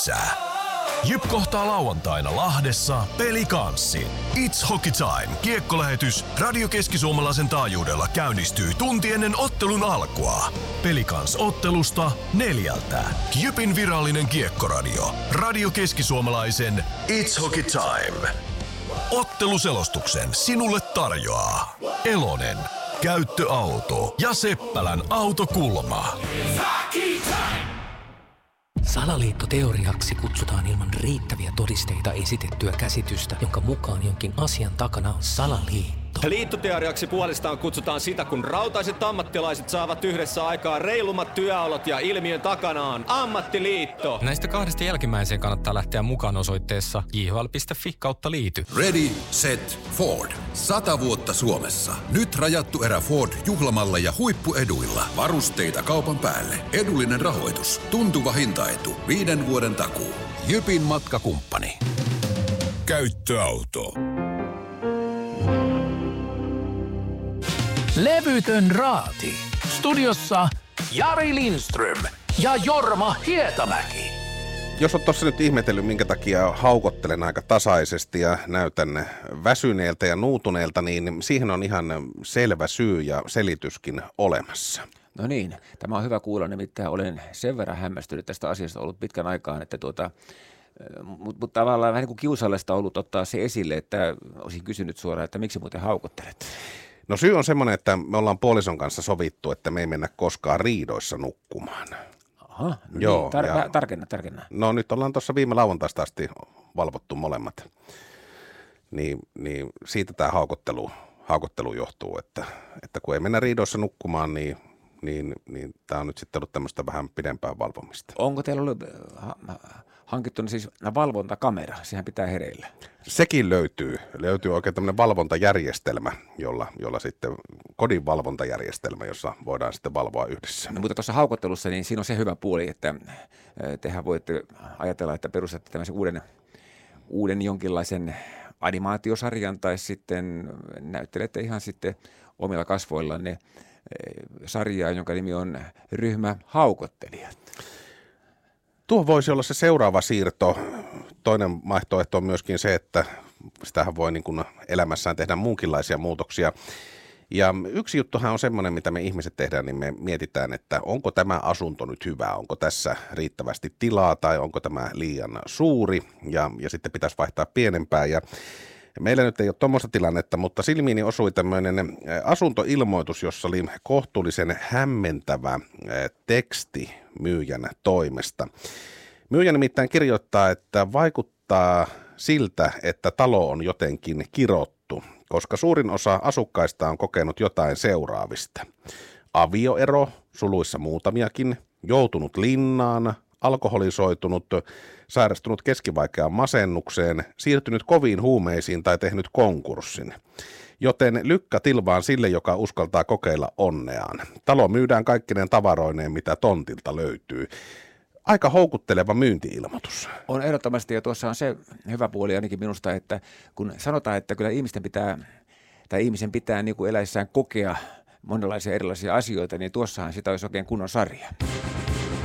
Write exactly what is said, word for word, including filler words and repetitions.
Jyp kohtaa lauantaina Lahdessa Pelikanssin. It's Hockey Time. Kiekkolähetys Radio Keski-Suomalaisen taajuudella käynnistyy tunti ennen ottelun alkua. Pelikans-ottelusta neljältä. Jypin virallinen kiekkoradio. Radio Keski-Suomalaisen It's Hockey Time. Otteluselostuksen sinulle tarjoaa Elonen, Käyttöauto ja Seppälän autokulma. Salaliittoteoriaksi kutsutaan ilman riittäviä todisteita esitettyä käsitystä, jonka mukaan jonkin asian takana on salaliitto. Liittoteoriaksi puolestaan kutsutaan sitä, kun rautaiset ammattilaiset saavat yhdessä aikaa reilummat työolot ja ilmiön takana on ammattiliitto. Näistä kahdesta jälkimmäiseen kannattaa lähteä mukaan osoitteessa j h l piste f i kautta liity. Ready, set, Ford. Sata vuotta Suomessa. Nyt rajattu erä Ford juhlamalla ja huippueduilla. Varusteita kaupan päälle. Edullinen rahoitus. Tuntuva hintaetu. Viiden vuoden takuu. Jypin matkakumppani. Käyttöauto. Levytön raati. Studiossa Jari Lindström ja Jorma Hietamäki. Jos olet tuossa nyt ihmetellyt, minkä takia haukottelen aika tasaisesti ja näytän väsyneeltä ja nuutuneelta, niin siihen on ihan selvä syy ja selityskin olemassa. No niin, tämä on hyvä kuulla, nimittäin olen sen verran hämmästynyt tästä asiasta ollut pitkän aikaan, että tuota, mutta mut tavallaan vähän niin kuin kiusallista ollut ottaa se esille, että olisin kysynyt suoraan, että miksi muuten haukottelet? No syy on semmoinen, että me ollaan puolison kanssa sovittu, että me ei mennä koskaan riidoissa nukkumaan. Aha, no Joo, niin, tar- ja, tarkenna, tarkenna. No nyt ollaan tuossa viime lauantaista asti valvottu molemmat. Niin, niin siitä tämä haukottelu, haukottelu johtuu, että, että kun ei mennä riidoissa nukkumaan, niin, niin, niin tämä on nyt sitten ollut tämmöistä vähän pidempää valvomista. Onko teillä ollut ha- hankittu siis valvontakamera? Sehän pitää hereillä. Sekin löytyy. Löytyy oikein tämmöinen valvontajärjestelmä, jolla, jolla sitten kodin valvontajärjestelmä, jossa voidaan sitten valvoa yhdessä. No, mutta tuossa haukottelussa, niin siinä on se hyvä puoli, että tehän voitte ajatella, että perustatte tämmöisen uuden, uuden jonkinlaisen animaatiosarjan tai sitten näyttelette ihan sitten omilla kasvoillanne sarjaa, jonka nimi on Ryhmä Haukottelijat. Tuo voisi olla se seuraava siirto. Toinen vaihtoehto on myöskin se, että sitähän voi niin kuin elämässään tehdä muunkinlaisia muutoksia. Ja yksi juttuhan on semmoinen, mitä me ihmiset tehdään, niin me mietitään, että onko tämä asunto nyt hyvä, onko tässä riittävästi tilaa tai onko tämä liian suuri ja, ja sitten pitäisi vaihtaa pienempää. Ja meillä nyt ei ole tuommoista tilannetta, mutta silmiini osui tämmöinen asuntoilmoitus, jossa oli kohtuullisen hämmentävä teksti myyjän toimesta. Myyjä nimittäin kirjoittaa, että vaikuttaa siltä, että talo on jotenkin kirottu, koska suurin osa asukkaista on kokenut jotain seuraavista. Avioero, suluissa muutamiakin, joutunut linnaan, alkoholisoitunut, sairastunut keskivaikeaan masennukseen, siirtynyt koviin huumeisiin tai tehnyt konkurssin. Joten lykkä tilvaan sille, joka uskaltaa kokeilla onneaan. Talo myydään kaikkineen tavaroineen, mitä tontilta löytyy. Aika houkutteleva myynti-ilmoitus. On ehdottomasti, ja tuossa on se hyvä puoli ainakin minusta, että kun sanotaan, että kyllä ihmisten pitää, tai ihmisen pitää niin kuin eläissään kokea monenlaisia erilaisia asioita, niin tuossahan sitä olisi oikein kunnon sarja.